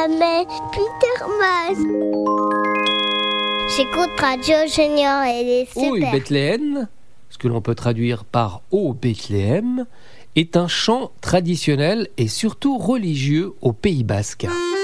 main Peter Mas. J'écoute Radio Junior, elle est super. Oui, Bethléem, ce que l'on peut traduire par Ô Bethléem, est un chant traditionnel et surtout religieux au Pays Basque.